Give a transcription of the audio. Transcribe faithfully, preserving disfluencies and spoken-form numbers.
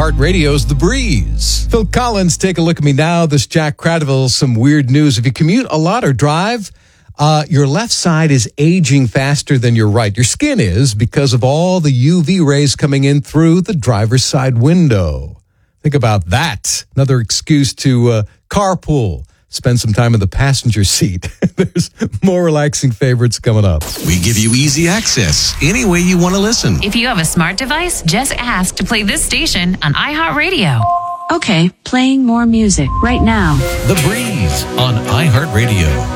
iHeartRadio's The Breeze. Phil Collins, Take a Look at Me Now. This Jack Cradaville, some weird news. If you commute a lot or drive, uh, your left side is aging faster than your right. Your skin is because of all the U V rays coming in through the driver's side window. Think about that. Another excuse to uh, carpool. Spend some time in the passenger seat. There's more relaxing favorites coming up. We give you easy access any way you want to listen. If you have a smart device, just ask to play this station on iHeartRadio. Okay, playing more music right now. The Breeze on iHeartRadio.